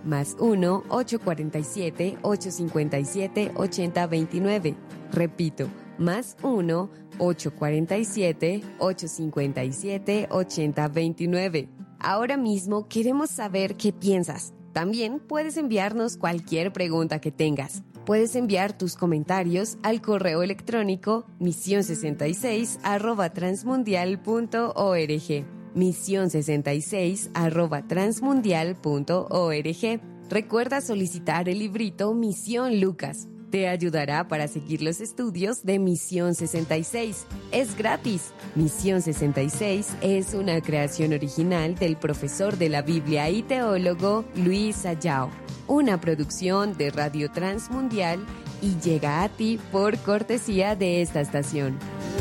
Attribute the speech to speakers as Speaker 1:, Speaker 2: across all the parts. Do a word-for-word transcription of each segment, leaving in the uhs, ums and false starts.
Speaker 1: más uno, ochocientos cuarenta y siete, ochocientos cincuenta y siete, ochenta veintinueve. Repito, más uno, ochocientos cuarenta y siete, ochocientos cincuenta y siete, ochenta veintinueve. Ahora mismo queremos saber qué piensas. También puedes enviarnos cualquier pregunta que tengas. Puedes enviar tus comentarios al correo electrónico misión sesenta y seis arroba transmundial punto org. misión sesenta y seis arroba transmundial punto org. Recuerda solicitar el librito Misión Lucas. Te ayudará para seguir los estudios de Misión sesenta y seis. Es gratis. Misión sesenta y seis es una creación original del profesor de la Biblia y teólogo Luis Ayao. Una producción de Radio Transmundial y llega a ti por cortesía de esta estación.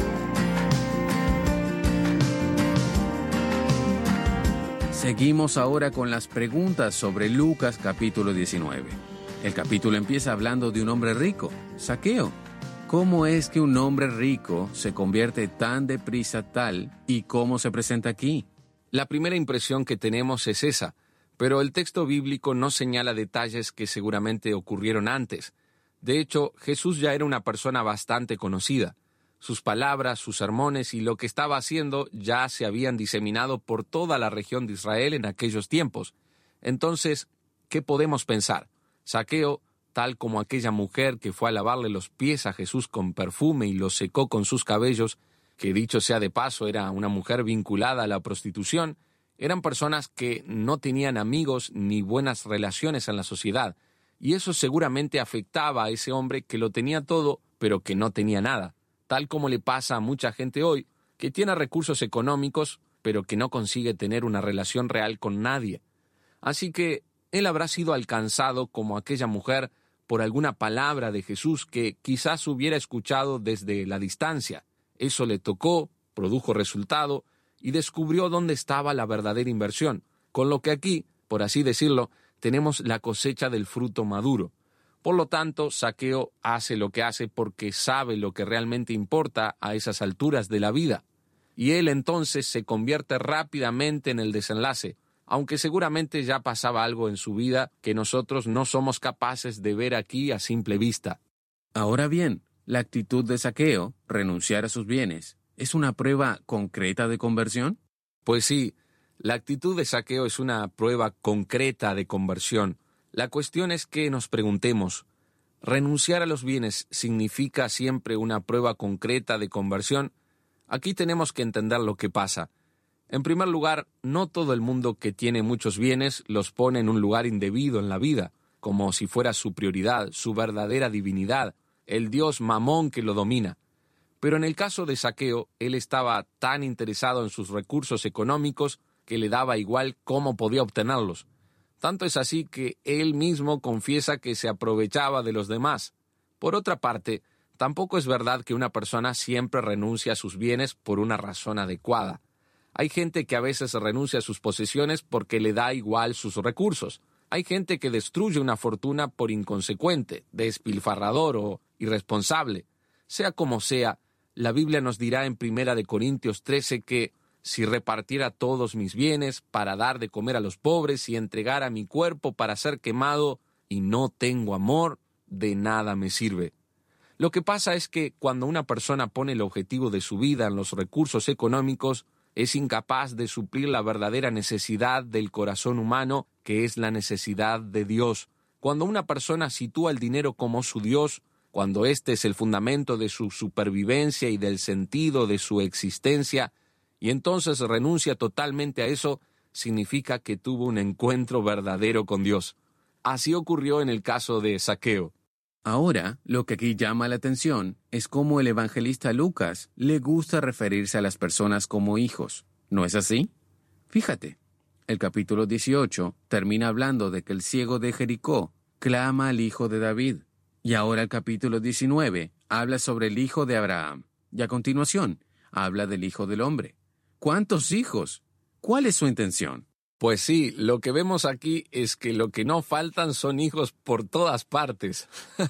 Speaker 2: Seguimos ahora con las preguntas sobre Lucas capítulo diecinueve. El capítulo empieza hablando de un hombre rico, Zaqueo. ¿Cómo es que un hombre rico se convierte tan deprisa tal y cómo se presenta aquí?
Speaker 3: La primera impresión que tenemos es esa, pero el texto bíblico no señala detalles que seguramente ocurrieron antes. De hecho, Jesús ya era una persona bastante conocida. Sus palabras, sus sermones y lo que estaba haciendo ya se habían diseminado por toda la región de Israel en aquellos tiempos. Entonces, ¿qué podemos pensar? Zaqueo, tal como aquella mujer que fue a lavarle los pies a Jesús con perfume y los secó con sus cabellos, que dicho sea de paso era una mujer vinculada a la prostitución, eran personas que no tenían amigos ni buenas relaciones en la sociedad, y eso seguramente afectaba a ese hombre que lo tenía todo, pero que no tenía nada, tal como le pasa a mucha gente hoy, que tiene recursos económicos, pero que no consigue tener una relación real con nadie. Así que él habrá sido alcanzado como aquella mujer por alguna palabra de Jesús que quizás hubiera escuchado desde la distancia. Eso le tocó, produjo resultado y descubrió dónde estaba la verdadera inversión, con lo que aquí, por así decirlo, tenemos la cosecha del fruto maduro. Por lo tanto, Zaqueo hace lo que hace porque sabe lo que realmente importa a esas alturas de la vida. Y él entonces se convierte rápidamente en el desenlace, aunque seguramente ya pasaba algo en su vida que nosotros no somos capaces de ver aquí a simple vista.
Speaker 2: Ahora bien, la actitud de Zaqueo, renunciar a sus bienes, ¿es una prueba concreta de conversión?
Speaker 3: Pues sí, la actitud de Zaqueo es una prueba concreta de conversión. La cuestión es que nos preguntemos, ¿renunciar a los bienes significa siempre una prueba concreta de conversión? Aquí tenemos que entender lo que pasa. En primer lugar, no todo el mundo que tiene muchos bienes los pone en un lugar indebido en la vida, como si fuera su prioridad, su verdadera divinidad, el dios Mamón que lo domina. Pero en el caso de Zaqueo, él estaba tan interesado en sus recursos económicos que le daba igual cómo podía obtenerlos. Tanto es así que él mismo confiesa que se aprovechaba de los demás. Por otra parte, tampoco es verdad que una persona siempre renuncie a sus bienes por una razón adecuada. Hay gente que a veces renuncia a sus posesiones porque le da igual sus recursos. Hay gente que destruye una fortuna por inconsecuente, despilfarrador o irresponsable. Sea como sea, la Biblia nos dirá en Primera de Corintios trece que si repartiera todos mis bienes para dar de comer a los pobres y entregara mi cuerpo para ser quemado y no tengo amor, de nada me sirve. Lo que pasa es que cuando una persona pone el objetivo de su vida en los recursos económicos, es incapaz de suplir la verdadera necesidad del corazón humano, que es la necesidad de Dios. Cuando una persona sitúa el dinero como su Dios, cuando este es el fundamento de su supervivencia y del sentido de su existencia, y entonces renuncia totalmente a eso, significa que tuvo un encuentro verdadero con Dios. Así ocurrió en el caso de Zaqueo.
Speaker 2: Ahora, lo que aquí llama la atención es cómo el evangelista Lucas le gusta referirse a las personas como hijos. ¿No es así? Fíjate, el capítulo dieciocho termina hablando de que el ciego de Jericó clama al hijo de David. Y ahora el capítulo diecinueve habla sobre el hijo de Abraham. Y a continuación, habla del hijo del hombre. ¿Cuántos hijos? ¿Cuál es su intención?
Speaker 3: Pues sí, lo que vemos aquí es que lo que no faltan son hijos por todas partes.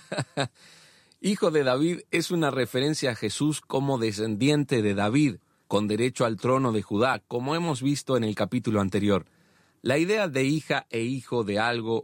Speaker 3: Hijo de David es una referencia a Jesús como descendiente de David, con derecho al trono de Judá, como hemos visto en el capítulo anterior. La idea de hija e hijo de algo